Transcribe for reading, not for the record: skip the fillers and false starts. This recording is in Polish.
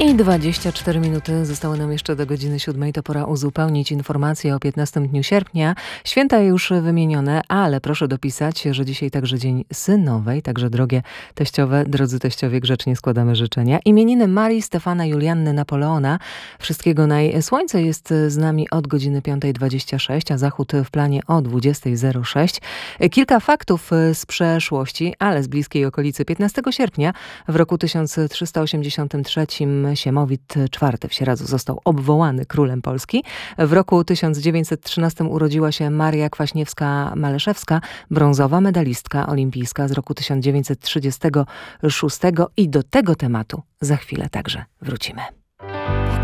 I 24 minuty zostały nam jeszcze do godziny 7. To pora uzupełnić informacje o 15 dniu sierpnia. Święta już wymienione, ale proszę dopisać, że dzisiaj także dzień synowej. Także drogie teściowe, drodzy teściowie, grzecznie składamy życzenia. Imieniny Marii, Stefana, Julianny, Napoleona. Wszystkiego Słońce jest z nami od godziny 5:26, a zachód w planie o 20:06. Kilka faktów z przeszłości, ale z bliskiej okolicy. 15 sierpnia w roku 1383 Siemowit IV w Sieradzu został obwołany królem Polski. W roku 1913 urodziła się Maria Kwaśniewska-Maleszewska, brązowa medalistka olimpijska z roku 1936 i do tego tematu za chwilę także wrócimy.